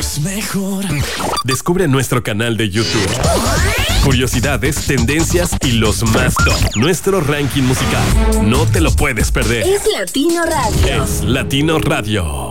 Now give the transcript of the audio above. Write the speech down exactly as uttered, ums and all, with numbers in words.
es mejor. Descubre nuestro canal de YouTube. Curiosidades, tendencias y los más top. Nuestro ranking musical. No te lo puedes perder. Es Latino Radio. Es Latino Radio.